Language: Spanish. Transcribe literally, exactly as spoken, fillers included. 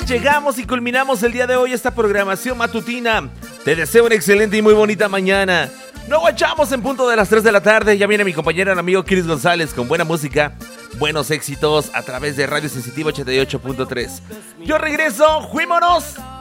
llegamos y culminamos el día de hoy esta programación matutina. Te deseo una excelente y muy bonita mañana. Nos guachamos en punto de las tres de la tarde. Ya viene mi compañero y amigo Chris González con buena música, buenos éxitos a través de Radio Sensitiva ochenta y ocho punto tres. Yo regreso, ¡fuímonos!